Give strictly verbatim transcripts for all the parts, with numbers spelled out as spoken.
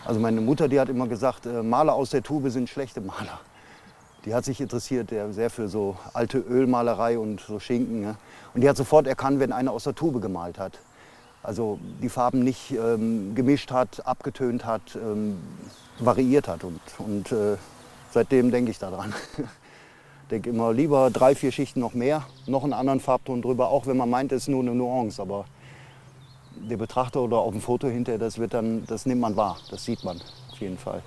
Also meine Mutter, die hat immer gesagt, äh, Maler aus der Tube sind schlechte Maler. Die hat sich interessiert der, sehr für so alte Ölmalerei und so Schinken. Ne? Und die hat sofort erkannt, wenn einer aus der Tube gemalt hat. Also die Farben nicht ähm, gemischt hat, abgetönt hat, ähm, variiert hat. Und, und äh, seitdem denke ich daran. Ich denke immer lieber drei, vier Schichten noch mehr, noch einen anderen Farbton drüber, auch wenn man meint, es ist nur eine Nuance. Aber der Betrachter oder auf dem Foto hinterher, das, wird dann, das nimmt man wahr, das sieht man auf jeden Fall.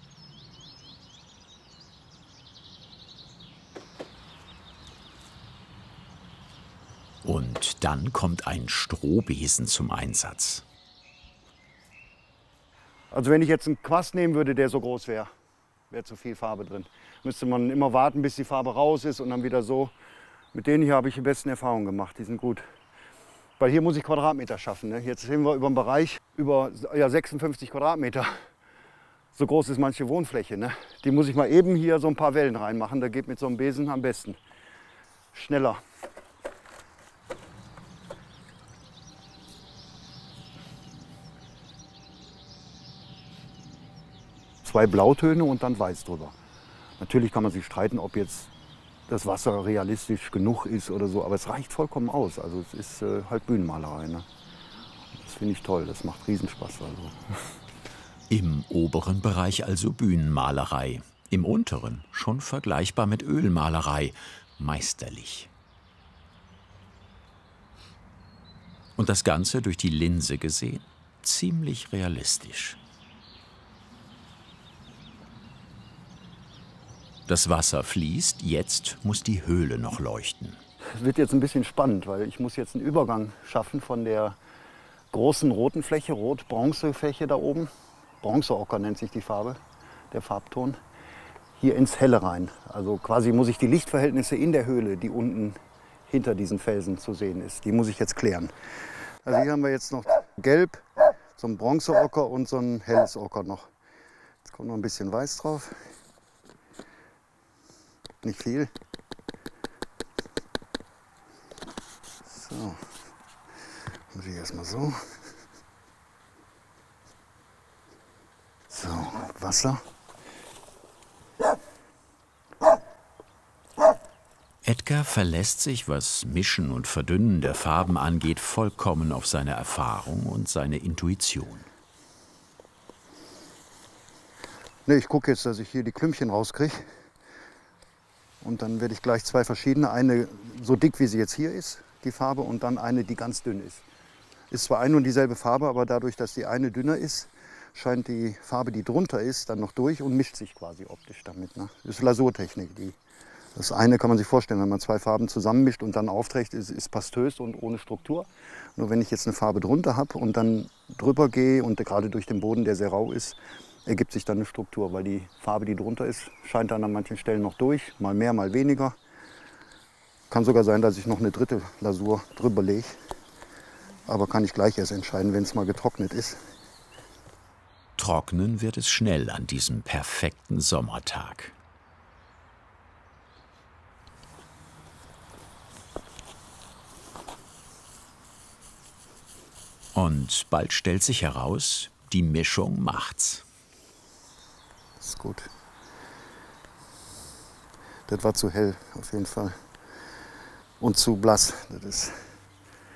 Und dann kommt ein Strohbesen zum Einsatz. Also wenn ich jetzt einen Quast nehmen würde, der so groß wäre, wäre zu viel Farbe drin. Müsste man immer warten, bis die Farbe raus ist und dann wieder so. Mit denen hier habe ich die besten Erfahrungen gemacht, die sind gut. Weil hier muss ich Quadratmeter schaffen. Ne? Jetzt sind wir über einen Bereich über ja, sechsundfünfzig Quadratmeter. So groß ist manche Wohnfläche. Ne? Die muss ich mal eben hier so ein paar Wellen reinmachen. Da geht mit so einem Besen am besten. Schneller. Zwei Blautöne und dann weiß drüber. Natürlich kann man sich streiten, ob jetzt das Wasser realistisch genug ist oder so, aber es reicht vollkommen aus. Also es ist äh, halt Bühnenmalerei. Ne? Das finde ich toll, das macht Riesenspaß. Also. Im oberen Bereich also Bühnenmalerei, im unteren schon vergleichbar mit Ölmalerei, meisterlich. Und das Ganze durch die Linse gesehen, ziemlich realistisch. Das Wasser fließt, jetzt muss die Höhle noch leuchten. Es wird jetzt ein bisschen spannend, weil ich muss jetzt einen Übergang schaffen von der großen roten Fläche, Rot-Bronze-Fläche da oben. Bronzeocker nennt sich die Farbe, der Farbton. Hier ins Helle rein. Also quasi muss ich die Lichtverhältnisse in der Höhle, die unten hinter diesen Felsen zu sehen ist, die muss ich jetzt klären. Also hier haben wir jetzt noch Gelb, so ein Bronzeocker und so ein helles Ocker noch. Jetzt kommt noch ein bisschen Weiß drauf. Nicht viel. So, muss ich erstmal so. So, Wasser. Edgar verlässt sich, was Mischen und Verdünnen der Farben angeht, vollkommen auf seine Erfahrung und seine Intuition. Ne, ich gucke jetzt, dass ich hier die Klümpchen rauskriege. Und dann werde ich gleich zwei verschiedene, eine so dick, wie sie jetzt hier ist, die Farbe, und dann eine, die ganz dünn ist. Ist zwar eine und dieselbe Farbe, aber dadurch, dass die eine dünner ist, scheint die Farbe, die drunter ist, dann noch durch und mischt sich quasi optisch damit. Ne? Das ist Lasurtechnik. Die. Das eine kann man sich vorstellen, wenn man zwei Farben zusammenmischt und dann aufträgt, ist, ist pastös und ohne Struktur. Nur wenn ich jetzt eine Farbe drunter habe und dann drüber gehe und gerade durch den Boden, der sehr rau ist, ergibt sich dann eine Struktur, weil die Farbe, die drunter ist, scheint dann an manchen Stellen noch durch, mal mehr, mal weniger. Kann sogar sein, dass ich noch eine dritte Lasur drüber lege, aber kann ich gleich erst entscheiden, wenn es mal getrocknet ist. Trocknen wird es schnell an diesem perfekten Sommertag. Und bald stellt sich heraus, die Mischung macht's. Das ist gut. Das war zu hell, auf jeden Fall. Und zu blass. Das ist